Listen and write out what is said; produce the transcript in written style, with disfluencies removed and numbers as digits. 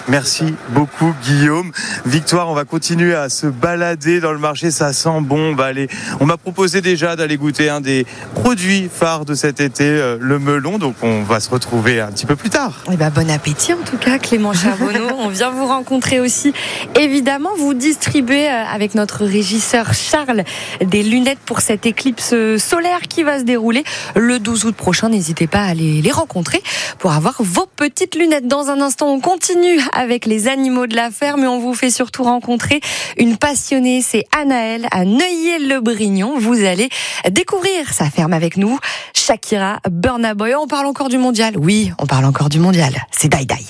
Merci beaucoup Guillaume. Victoire, on va continuer à se balader dans le marché, ça sent bon. On m'a proposé déjà d'aller goûter un des produits phares de cet été, le melon, donc on va se retrouver un petit peu plus tard. Bon appétit en tout cas Clément Charbonneau. On vient vous rencontrer aussi. Évidemment, vous distribuez avec notre régisseur Charles des lunettes pour cette éclipse solaire qui va se dérouler le 12 août prochain. N'hésitez pas à aller les rencontrer pour avoir vos petites lunettes. Dans un instant, on continue avec les animaux de la ferme et on vous fait surtout rencontrer une passionnée. C'est Anaëlle à Neuilly-le-Brignon. Vous allez découvrir sa ferme avec nous. Shakira, Burna Boy. On parle encore du mondial. Oui, on parle encore du mondial. C'est Die Die.